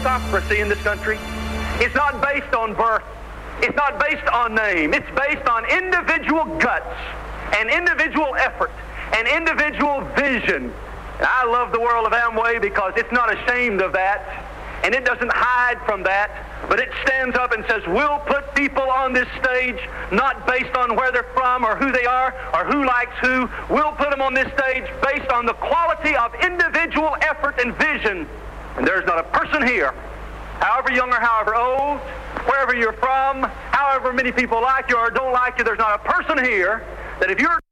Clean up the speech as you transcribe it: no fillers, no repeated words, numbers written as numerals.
meritocracy in this country. It's not based on birth. It's not based on name. It's based on individual guts and individual effort and individual vision. And I love the world of Amway because it's not ashamed of that, and it doesn't hide from that, but it stands up and says, we'll put people on this stage not based on where they're from or who they are or who likes who. We'll put them on this stage based on the quality of individual effort and vision. And there's not a person here, however young or however old, wherever you're from, however many people like you or don't like you, there's not a person here that if you're